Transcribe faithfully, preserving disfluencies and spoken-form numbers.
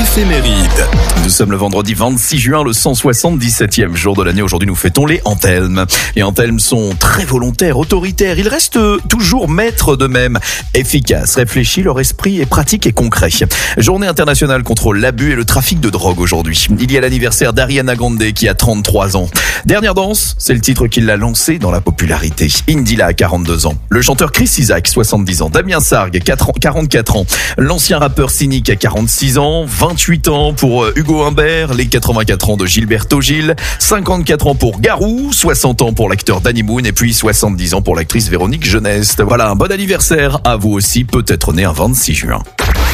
éphéméride. Nous sommes le vendredi vingt-six juin, le cent soixante-dix-septième jour de l'année. Aujourd'hui, nous fêtons les Anthelmes. Les Anthelmes sont très volontaires, autoritaires. Ils restent toujours maîtres d'eux-mêmes, efficaces, réfléchis. Leur esprit est pratique et concret. Journée internationale contre l'abus et le trafic de drogue aujourd'hui. Il y a l'anniversaire d'Ariana Grande qui a trente-trois ans. Dernière danse, c'est le titre qui l'a lancé dans la popularité. Indila a quarante-deux ans. Le chanteur Chris Isaak, soixante-dix ans. Damien Sargue, quarante-quatre ans. L'ancien rappeur Cynic a quarante-six ans. vingt-huit ans pour Hugo Humbert. Les quatre-vingt-quatre ans de Gilberto Gil. cinquante-quatre ans pour Garou. soixante ans pour l'acteur Danny Boone. Et puis soixante-dix ans pour l'actrice Véronique Jeunesse. Voilà, un bon anniversaire à vous aussi, peut-être né un vingt-six juin.